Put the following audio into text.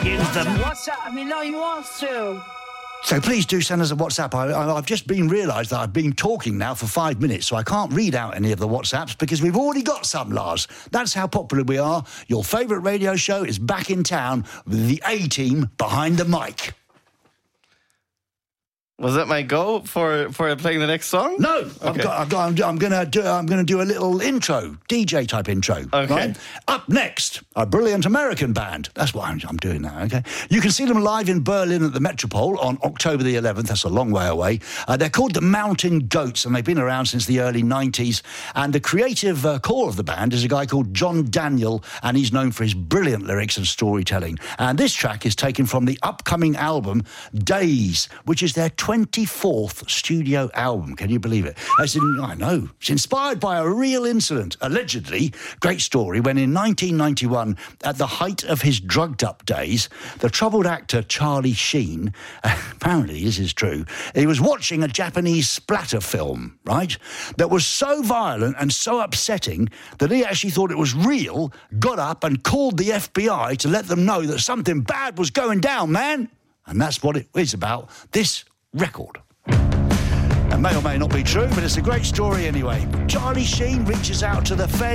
use them. WhatsApp. I mean, no, you want to. So please do send us a WhatsApp. I've just realised that I've been talking now for 5 minutes, so I can't read out any of the WhatsApps because we've already got some, Lars. That's how popular we are. Your favourite radio show is back in town with the A-team behind the mic. Was that my go for playing the next song? No, okay. I'm going to do a little intro, DJ type intro. Okay. Right? Up next, a brilliant American band. That's what I'm doing now. Okay. You can see them live in Berlin at the Metropole on October the 11th. That's a long way away. They're called the Mountain Goats, and they've been around since the early 90s. And the creative core of the band is a guy called John Daniel, and he's known for his brilliant lyrics and storytelling. And this track is taken from the upcoming album Days, which is their 24th studio album. Can you believe it? I know. It's inspired by a real incident, allegedly. Great story. When in 1991, at the height of his drugged-up days, the troubled actor Charlie Sheen, apparently this is true, he was watching a Japanese splatter film, right, that was so violent and so upsetting that he actually thought it was real, got up and called the FBI to let them know that something bad was going down, man. And that's what it is about, this record. It may or may not be true, but it's a great story anyway. Charlie Sheen reaches out to the Fed